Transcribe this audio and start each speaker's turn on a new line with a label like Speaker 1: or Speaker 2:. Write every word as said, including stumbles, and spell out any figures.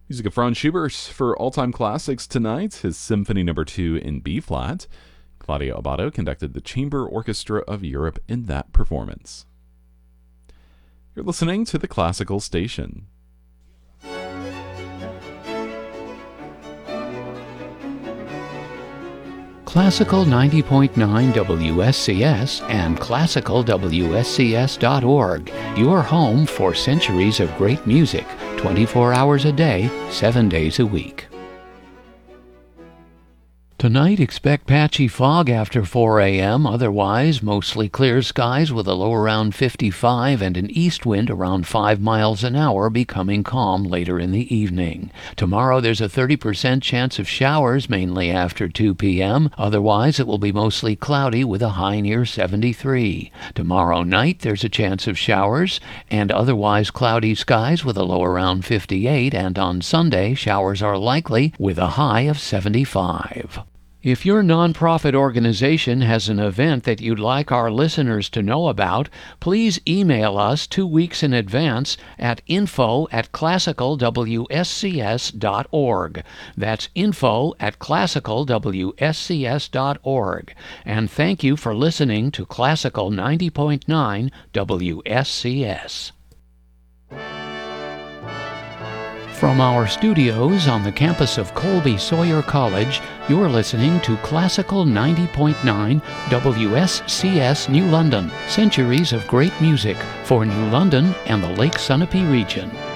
Speaker 1: Music of Franz Schubert for All-Time Classics tonight, his Symphony Number two in B-flat. Claudio Abbado conducted the Chamber Orchestra of Europe in that performance. You're listening to the Classical Station.
Speaker 2: Classical ninety point nine W S C S and classical W S C S dot org, your home for centuries of great music, twenty-four hours a day, seven days a week. Tonight, expect patchy fog after four a.m., otherwise mostly clear skies with a low around fifty-five and an east wind around five miles an hour, becoming calm later in the evening. Tomorrow there's a thirty percent chance of showers, mainly after two p.m., otherwise it will be mostly cloudy with a high near seventy-three. Tomorrow night there's a chance of showers and otherwise cloudy skies with a low around fifty-eight, and on Sunday showers are likely with a high of seventy-five. If your nonprofit organization has an event that you'd like our listeners to know about, please email us two weeks in advance at info at classical W S C S dot org. That's info at classical W S C S dot org. And thank you for listening to Classical ninety point nine W S C S. From our studios on the campus of Colby Sawyer College, you're listening to Classical ninety point nine W S C S New London, centuries of great music for New London and the Lake Sunapee region.